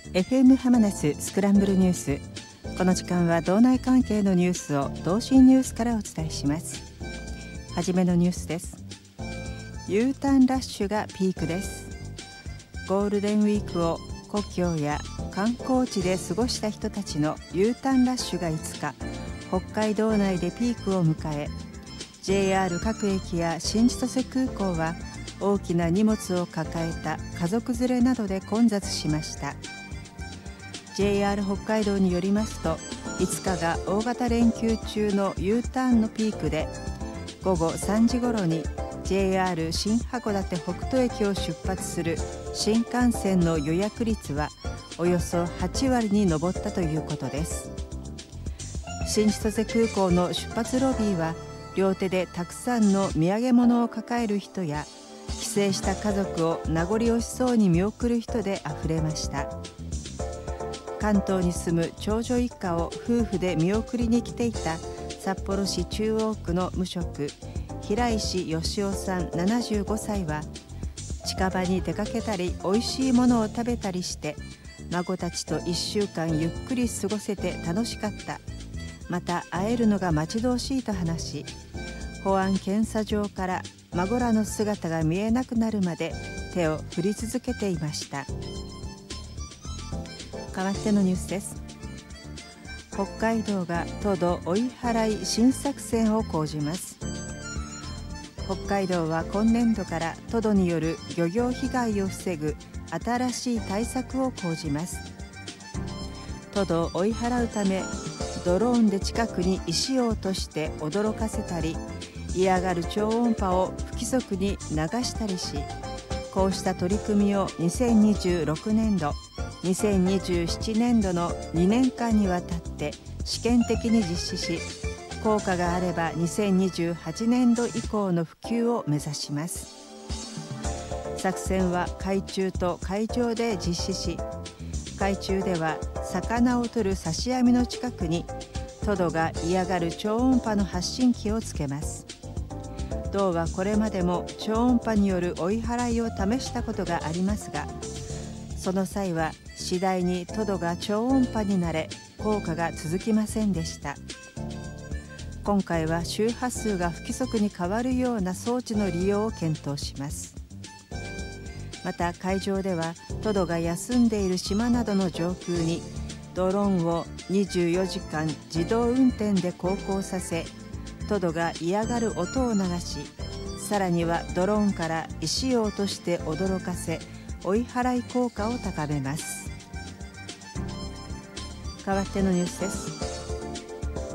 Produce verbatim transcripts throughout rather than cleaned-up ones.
エフエム ハマナススクランブルニュース。この時間は道内関係のニュースを同心ニュースからお伝えします。はじめのニュースです。U ターンラッシュがピークです。ゴールデンウィークを故郷や観光地で過ごした人たちの U ターンラッシュがいつか北海道内でピークを迎え、 ジェイアール 各駅や新千歳空港は大きな荷物を抱えた家族連れなどで混雑しました。ジェイアール 北海道によりますと、いつかが大型連休中の U ターンのピークで、ごごさんじ頃に ジェイアール 新函館北斗駅を出発する新幹線の予約率はおよそはち割に上ったということです。新千歳空港の出発ロビーは両手でたくさんの土産物を抱える人や、帰省した家族を名残惜しそうに見送る人であふれました。関東に住む長女一家を夫婦で見送りに来ていた札幌市中央区の無職平石義雄さんななじゅうごさいは、近場に出かけたりおいしいものを食べたりして孫たちといっしゅうかんゆっくり過ごせて楽しかった、また会えるのが待ち遠しいと話し、保安検査場から孫らの姿が見えなくなるまで手を振り続けていました。代わってのニュースです。北海道がトド追い払い新作戦を講じます。北海道は今年度からトドによる漁業被害を防ぐ新しい対策を講じます。トドを追い払うため、ドローンで近くに石を落として驚かせたり、嫌がる超音波を不規則に流したりし、こうした取り組みをにせんにじゅうろくねんどにせんにじゅうななねんどのにねんかんにわたって試験的に実施し、効果があればにせんにじゅうはちねんど以降の普及を目指します。作戦は海中と海上で実施し、海中では魚を取る刺し網の近くにトドが嫌がる超音波の発信機をつけます。道はこれまでも超音波による追い払いを試したことがありますが、その際は次第にトドが超音波に慣れ、効果が続きませんでした。今回は周波数が不規則に変わるような装置の利用を検討します。また海上ではトドが休んでいる島などの上空にドローンをにじゅうよじかん自動運転で航行させ、トドが嫌がる音を流し、さらにはドローンから石を落として驚かせ、追い払い効果を高めます。代わってのニュースです。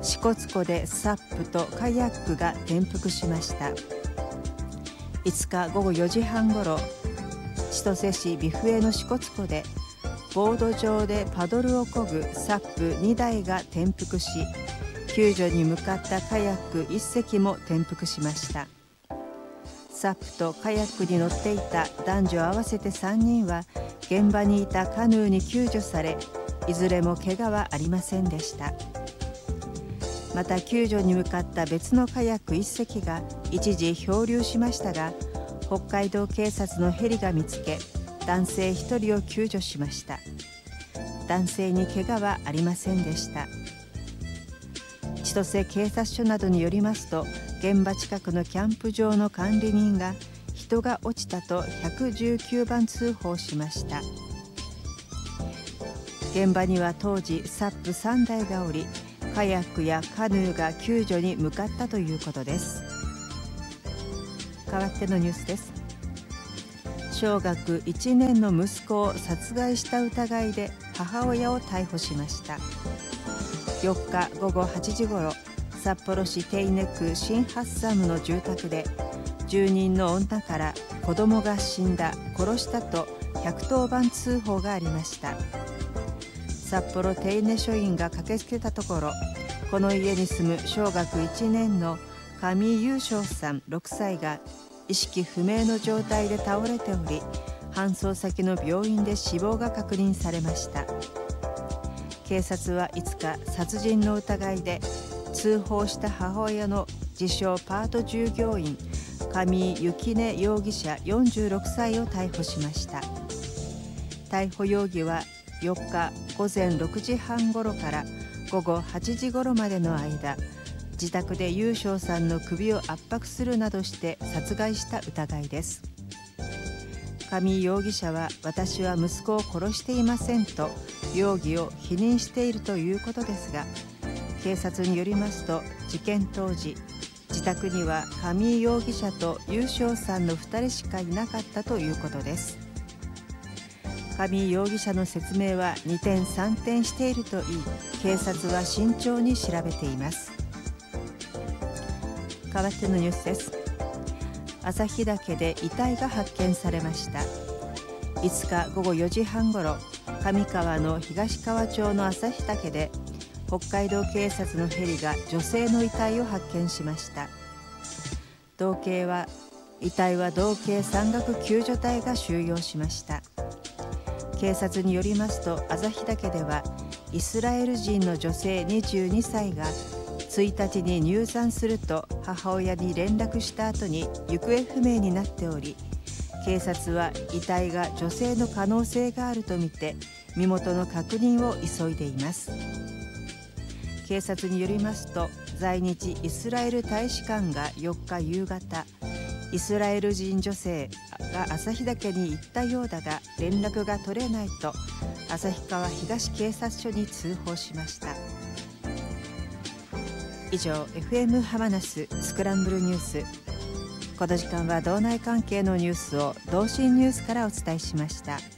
支笏湖でサップとカヤックが転覆しました。いつかごごよじはんごろ、千歳市美孚江の支笏湖でボード上でパドルを漕ぐサップにだいが転覆し、救助に向かったカヤックいっせきも転覆しました。サップとカヤックに乗っていた男女合わせてさんにんは現場にいたカヌーに救助され、いずれも怪我はありませんでした。また救助に向かった別のカヤックいっせきが一時漂流しましたが、北海道警察のヘリが見つけ、男性ひとりを救助しました。男性に怪我はありませんでした。千歳警察署などによりますと、現場近くのキャンプ場の管理人が人が落ちたとひゃくじゅうきゅうばん通報しました。現場には当時サップさんだいがおり、カヤックやカヌーが救助に向かったということです。代わってのニュースです。小学いちねんの息子を殺害した疑いで母親を逮捕しました。よっかごごはちじごろ、札幌市手稲区新ハッサムの住宅で住人の女から子供が死んだ、殺したとひゃくとおばん通報がありました。札幌手稲署員が駆けつけたところ、この家に住む小学いちねんの上優勝さんろくさいが意識不明の状態で倒れており、搬送先の病院で死亡が確認されました。警察はいつか殺人の疑いで通報した母親の自称パート従業員上幸音容疑者よんじゅうろくさいを逮捕しました。逮捕容疑はよっかごぜんろくじはんごろからごごはちじごろまでの間、自宅で優勝さんの首を圧迫するなどして殺害した疑いです。上井容疑者は、私は息子を殺していませんと容疑を否認しているということですが、警察によりますと、事件当時自宅には上井容疑者と優勝さんのふたりしかいなかったということです。上井容疑者の説明は二転三転しているといい、警察は慎重に調べています。代わってのニュースです。旭岳で遺体が発見されました。いつかごごよじはんごろ、上川の東川町の旭岳で北海道警察のヘリが女性の遺体を発見しました。道警は遺体は道警山岳救助隊が収容しました。警察によりますと、旭岳ではイスラエル人の女性にじゅうにさいがついたちに入山すると母親に連絡した後に行方不明になっており、警察は遺体が女性の可能性があるとみて身元の確認を急いでいます。警察によりますと、在日イスラエル大使館がよっか夕方、イスラエル人女性が旭岳に行ったようだが連絡が取れないと旭川東警察署に通報しました。以上、 エフエム ハマナススクランブルニュース。この時間は道内関係のニュースを同心ニュースからお伝えしました。